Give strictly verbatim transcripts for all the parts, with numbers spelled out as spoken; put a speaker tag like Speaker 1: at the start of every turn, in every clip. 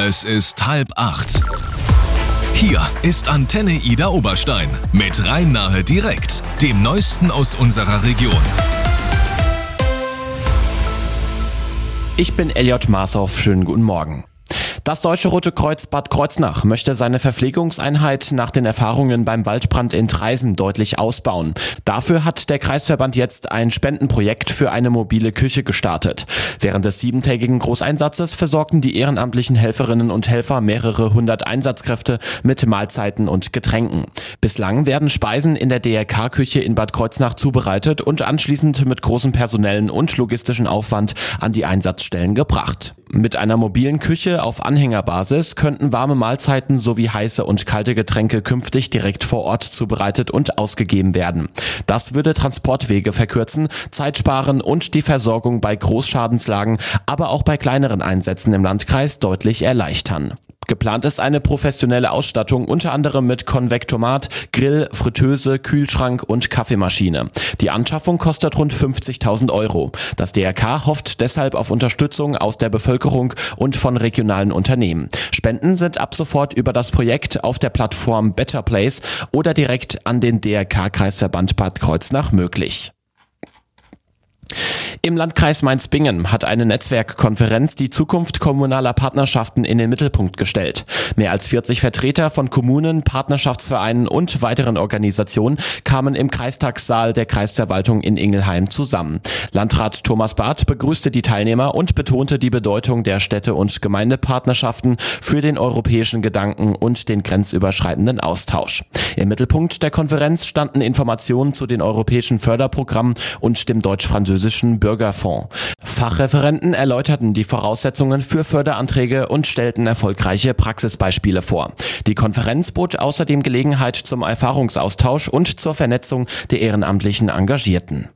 Speaker 1: Es ist halb acht. Hier ist Antenne Ida Oberstein mit Rhein-Nahe direkt, dem Neuesten aus unserer Region.
Speaker 2: Ich bin Elliot Marshoff, schönen guten Morgen. Das Deutsche Rote Kreuz Bad Kreuznach möchte seine Verpflegungseinheit nach den Erfahrungen beim Waldbrand in Traisen deutlich ausbauen. Dafür hat der Kreisverband jetzt ein Spendenprojekt für eine mobile Küche gestartet. Während des siebentägigen Großeinsatzes versorgten die ehrenamtlichen Helferinnen und Helfer mehrere hundert Einsatzkräfte mit Mahlzeiten und Getränken. Bislang werden Speisen in der D R K-Küche in Bad Kreuznach zubereitet und anschließend mit großem personellen und logistischen Aufwand an die Einsatzstellen gebracht. Mit einer mobilen Küche auf Anhängerbasis könnten warme Mahlzeiten sowie heiße und kalte Getränke künftig direkt vor Ort zubereitet und ausgegeben werden. Das würde Transportwege verkürzen, Zeit sparen und die Versorgung bei Großschadenslagen, aber auch bei kleineren Einsätzen im Landkreis deutlich erleichtern. Geplant ist eine professionelle Ausstattung, unter anderem mit Konvektomat, Grill, Fritteuse, Kühlschrank und Kaffeemaschine. Die Anschaffung kostet rund fünfzigtausend Euro. Das D R K hofft deshalb auf Unterstützung aus der Bevölkerung und von regionalen Unternehmen. Spenden sind ab sofort über das Projekt auf der Plattform Better Place oder direkt an den D R K-Kreisverband Bad Kreuznach möglich. Im Landkreis Mainz-Bingen hat eine Netzwerkkonferenz die Zukunft kommunaler Partnerschaften in den Mittelpunkt gestellt. Mehr als vierzig Vertreter von Kommunen, Partnerschaftsvereinen und weiteren Organisationen kamen im Kreistagssaal der Kreisverwaltung in Ingelheim zusammen. Landrat Thomas Barth begrüßte die Teilnehmer und betonte die Bedeutung der Städte- und Gemeindepartnerschaften für den europäischen Gedanken und den grenzüberschreitenden Austausch. Im Mittelpunkt der Konferenz standen Informationen zu den europäischen Förderprogrammen und dem deutsch-französischen Bürgerfonds. Fachreferenten erläuterten die Voraussetzungen für Förderanträge und stellten erfolgreiche Praxisbeispiele vor. Die Konferenz bot außerdem Gelegenheit zum Erfahrungsaustausch und zur Vernetzung der ehrenamtlichen Engagierten.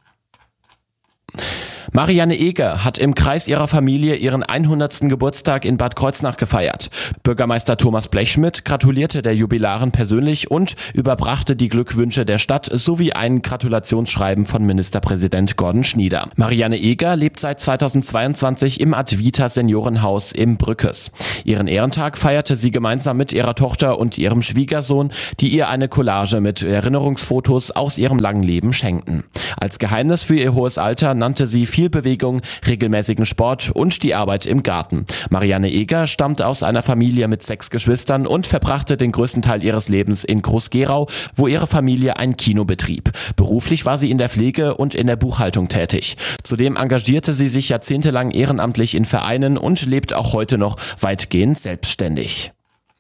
Speaker 2: Marianne Eger hat im Kreis ihrer Familie ihren hundertsten Geburtstag in Bad Kreuznach gefeiert. Bürgermeister Thomas Blechschmidt gratulierte der Jubilarin persönlich und überbrachte die Glückwünsche der Stadt sowie ein Gratulationsschreiben von Ministerpräsident Gordon Schnieder. Marianne Eger lebt seit zweitausendzweiundzwanzig im Advita Seniorenhaus im Brückes. Ihren Ehrentag feierte sie gemeinsam mit ihrer Tochter und ihrem Schwiegersohn, die ihr eine Collage mit Erinnerungsfotos aus ihrem langen Leben schenkten. Als Geheimnis für ihr hohes Alter nannte sie viel Bewegung, regelmäßigen Sport und die Arbeit im Garten. Marianne Eger stammt aus einer Familie mit sechs Geschwistern und verbrachte den größten Teil ihres Lebens in Groß-Gerau, wo ihre Familie ein Kino betrieb. Beruflich war sie in der Pflege und in der Buchhaltung tätig. Zudem engagierte sie sich jahrzehntelang ehrenamtlich in Vereinen und lebt auch heute noch weitgehend selbstständig.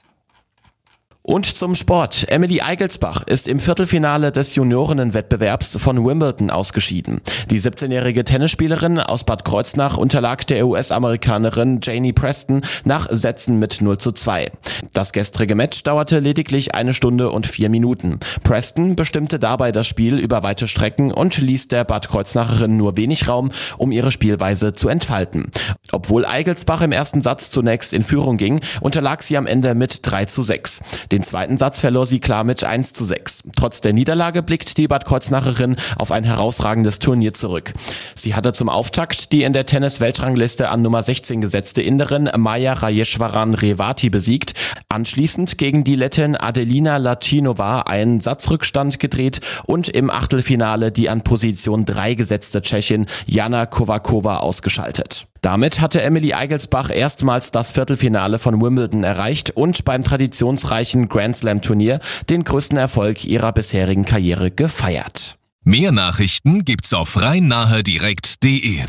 Speaker 2: Und zum Sport. Emily Eigelsbach ist im Viertelfinale des Juniorinnenwettbewerbs von Wimbledon ausgeschieden. Die siebzehnjährige Tennisspielerin aus Bad Kreuznach unterlag der U S-Amerikanerin Janie Preston nach Sätzen mit null zu zwei. Das gestrige Match dauerte lediglich eine Stunde und vier Minuten. Preston bestimmte dabei das Spiel über weite Strecken und ließ der Bad Kreuznacherin nur wenig Raum, um ihre Spielweise zu entfalten. Obwohl Eigelsbach im ersten Satz zunächst in Führung ging, unterlag sie am Ende mit drei zu sechs. Den zweiten Satz verlor sie klar mit eins zu sechs. Trotz der Niederlage blickt die Bad Kreuznacherin auf ein herausragendes Turnier zurück. Sie hatte zum Auftakt die in der Tennis-Weltrangliste an Nummer sechzehn gesetzte Inderin Maja Rajeshwaran-Revati besiegt, anschließend gegen die Lettin Adelina Lacinova einen Satzrückstand gedreht und im Achtelfinale die an Position drei gesetzte Tschechin Jana Kovakova ausgeschaltet. Damit hatte Emily Eigelsbach erstmals das Viertelfinale von Wimbledon erreicht und beim traditionsreichen Grand Slam Turnier den größten Erfolg ihrer bisherigen Karriere gefeiert.
Speaker 1: Mehr Nachrichten gibt's auf rhein-nahe direkt punkt de.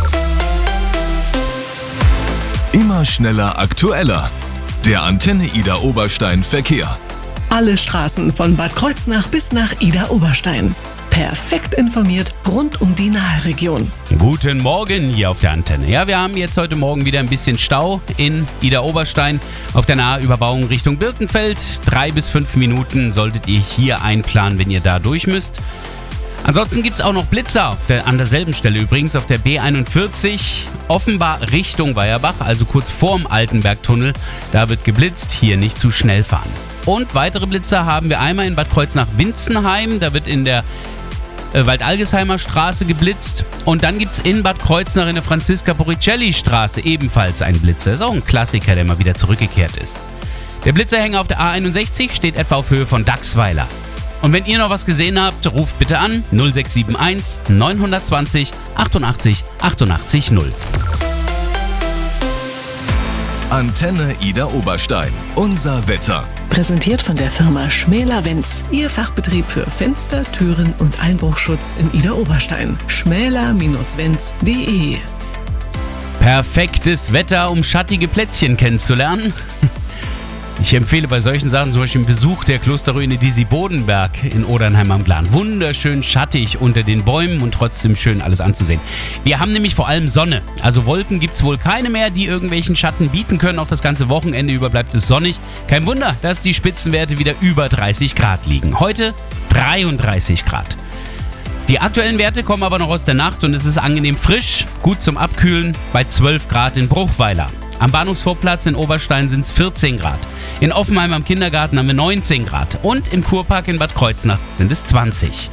Speaker 1: Immer schneller, aktueller. Der Antenne Ida Oberstein Verkehr.
Speaker 3: Alle Straßen von Bad Kreuznach bis nach Ida Oberstein. Perfekt informiert rund um die Nahe-Region.
Speaker 4: Guten Morgen hier auf der Antenne. Ja, wir haben jetzt heute Morgen wieder ein bisschen Stau in Ida Oberstein auf der Nahüberbauung Richtung Birkenfeld. Drei bis fünf Minuten solltet ihr hier einplanen, wenn ihr da durch müsst. Ansonsten gibt es auch noch Blitzer, auf der, an derselben Stelle übrigens, auf der B einundvierzig, offenbar Richtung Weierbach, also kurz vorm Altenbergtunnel. Da wird geblitzt, hier nicht zu schnell fahren. Und weitere Blitzer haben wir einmal in Bad Kreuznach-Winzenheim, da wird in der äh, Waldalgesheimer Straße geblitzt. Und dann gibt es in Bad Kreuznach in der Franziska-Boricelli-Straße ebenfalls einen Blitzer. Ist auch ein Klassiker, der mal wieder zurückgekehrt ist. Der Blitzerhänger auf der A einundsechzig steht etwa auf Höhe von Dachsweiler. Und wenn ihr noch was gesehen habt, ruft bitte an null sechs sieben eins neun zwei null achtundachtzig achtundachtzig null.
Speaker 1: Antenne Ida Oberstein. Unser Wetter.
Speaker 3: Präsentiert von der Firma Schmäler-Wenz. Ihr Fachbetrieb für Fenster, Türen und Einbruchschutz in Ida Oberstein. schmäler Bindestrich wenz punkt de.
Speaker 4: Perfektes Wetter, um schattige Plätzchen kennenzulernen. Ich empfehle bei solchen Sachen zum Beispiel den Besuch der Klosterruine Disi-Bodenberg in Odernheim am Glan. Wunderschön schattig unter den Bäumen und trotzdem schön alles anzusehen. Wir haben nämlich vor allem Sonne. Also Wolken gibt es wohl keine mehr, die irgendwelchen Schatten bieten können. Auch das ganze Wochenende über bleibt es sonnig. Kein Wunder, dass die Spitzenwerte wieder über dreißig Grad liegen. Heute dreiunddreißig Grad. Die aktuellen Werte kommen aber noch aus der Nacht und es ist angenehm frisch, gut zum Abkühlen bei zwölf Grad in Bruchweiler. Am Bahnhofsvorplatz in Oberstein sind es vierzehn Grad. In Offenheim am Kindergarten haben wir neunzehn Grad. Und im Kurpark in Bad Kreuznach sind es zwanzig.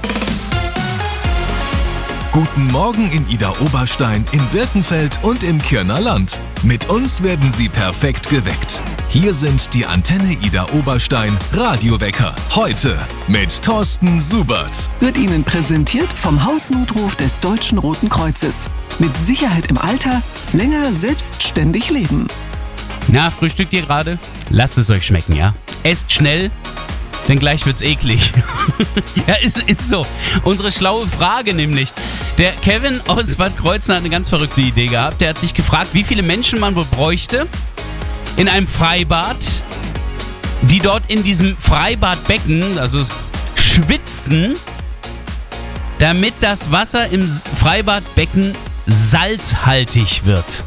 Speaker 1: Guten Morgen in Ida Oberstein, in Birkenfeld und im Kirner Land. Mit uns werden Sie perfekt geweckt. Hier sind die Antenne Ida Oberstein Radiowecker. Heute mit Thorsten Subert.
Speaker 3: Wird Ihnen präsentiert vom Hausnotruf des Deutschen Roten Kreuzes. Mit Sicherheit im Alter, länger selbstständig leben.
Speaker 4: Na, frühstückt ihr gerade? Lasst es euch schmecken, ja? Esst schnell, denn gleich wird's eklig. Ja, ist, ist so. Unsere schlaue Frage nämlich. Der Kevin aus Bad Kreuznach hat eine ganz verrückte Idee gehabt. Der hat sich gefragt, wie viele Menschen man wohl bräuchte in einem Freibad, die dort in diesem Freibadbecken, also schwitzen, damit das Wasser im Freibadbecken salzhaltig wird.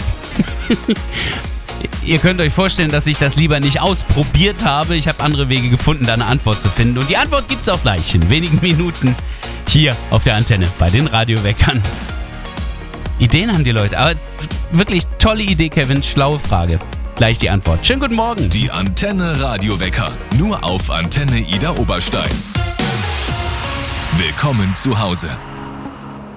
Speaker 4: Ihr könnt euch vorstellen, dass ich das lieber nicht ausprobiert habe. Ich habe andere Wege gefunden, da eine Antwort zu finden. Und die Antwort gibt's auch gleich in wenigen Minuten hier auf der Antenne bei den Radioweckern. Ideen haben die Leute, aber wirklich tolle Idee, Kevin. Schlaue Frage. Gleich die Antwort. Schönen guten Morgen.
Speaker 1: Die Antenne Radiowecker. Nur auf Antenne Ida Oberstein. Willkommen zu Hause.